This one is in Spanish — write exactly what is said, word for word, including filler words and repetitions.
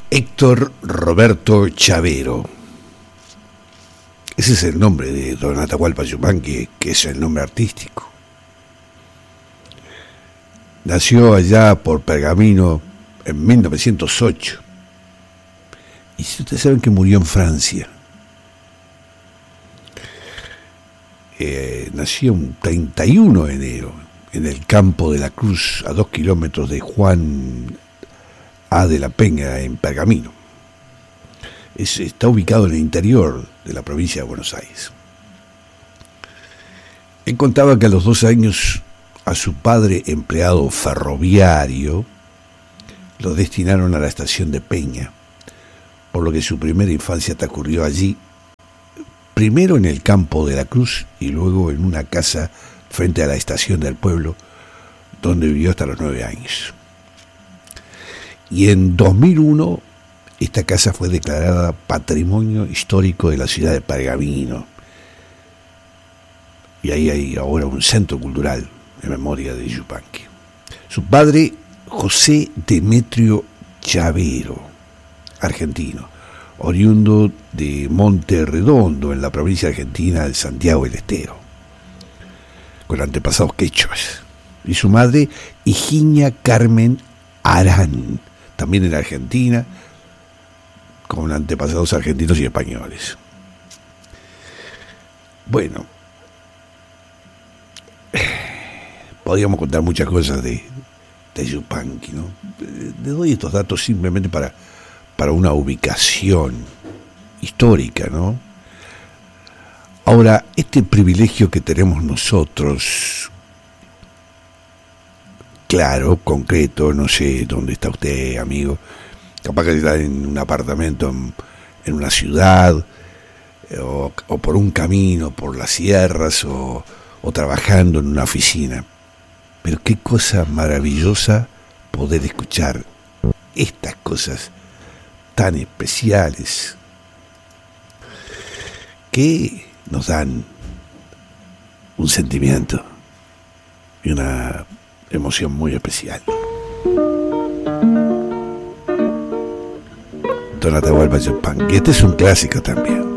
Héctor Roberto Chavero. Ese es el nombre de don Atahualpa Yupanqui, que es el nombre artístico. Nació allá por Pergamino en mil novecientos ocho. Y si ustedes saben que murió en Francia. Eh, nació un treinta y uno de enero en el campo de la Cruz, a dos kilómetros de Juan A. de la Peña, en Pergamino. Es, está ubicado en el interior de la provincia de Buenos Aires. Él contaba que a los doce años a su padre, empleado ferroviario, lo destinaron a la estación de Peña, por lo que su primera infancia transcurrió allí, primero en el campo de la Cruz y luego en una casa frente a la estación del pueblo, donde vivió hasta los nueve años. Y en dos mil uno, esta casa fue declarada Patrimonio Histórico de la ciudad de Pergamino. Y ahí hay ahora un centro cultural en memoria de Yupanqui. Su padre, José Demetrio Chavero, argentino, oriundo de Monte Redondo, en la provincia argentina de Santiago del Estero, con antepasados quechuas. Y su madre, Higinia Carmen Arán, también en Argentina, con antepasados argentinos y españoles. Bueno, podríamos contar muchas cosas de, de Yupanqui, ¿no? Le doy estos datos simplemente para, para una ubicación histórica, ¿no? Ahora, este privilegio que tenemos nosotros, claro, concreto, no sé dónde está usted, amigo, capaz que está en un apartamento en, en una ciudad, o, o por un camino, por las sierras, o, o trabajando en una oficina. Pero qué cosa maravillosa poder escuchar estas cosas tan especiales que nos dan un sentimiento y una emoción muy especial. Don Atahualpa Yupanqui, este es un clásico también.